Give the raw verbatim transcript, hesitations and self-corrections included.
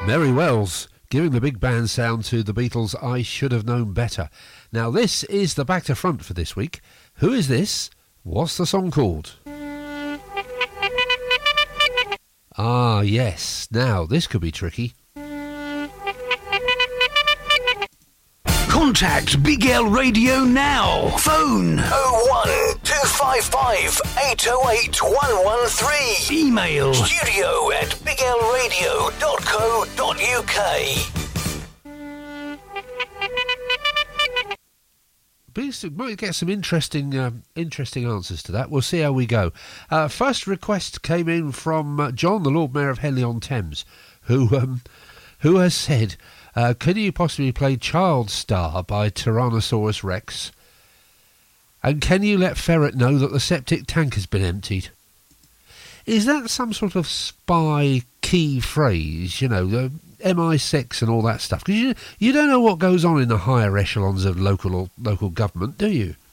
Mary Wells giving the big band sound to the Beatles' I Should Have Known Better. Now this is the back to front for this week. Who is this? What's the song called? Ah, yes. Now this could be tricky. Contact Big L Radio now. Phone oh one two five five eight oh eight one one three. Email studio at big l radio dot co dot uk. We might get some interesting um, interesting answers to that. We'll see how we go. Uh, first request came in from uh, John, the Lord Mayor of Henley-on-Thames, who um, who has said, uh, could you possibly play Child Star by Tyrannosaurus Rex? And can you let Ferret know that the septic tank has been emptied? Is that some sort of spy key phrase, you know, the M I six and all that stuff? Because you, you don't know what goes on in the higher echelons of local or local government, do you?